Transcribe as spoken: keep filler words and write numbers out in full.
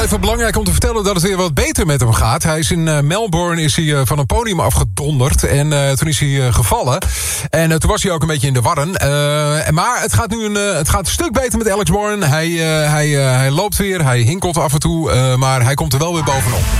even belangrijk om te vertellen dat het weer wat beter met hem gaat. Hij is in uh, Melbourne is hij, uh, van een podium afgedonderd. En uh, toen is hij uh, gevallen. En uh, toen was hij ook een beetje in de warren. Uh, maar het gaat nu een, uh, het gaat een stuk beter met Alex Bourne. Hij, uh, hij, uh, hij loopt weer, hij hinkelt af en toe. Uh, maar hij komt er wel weer bovenop.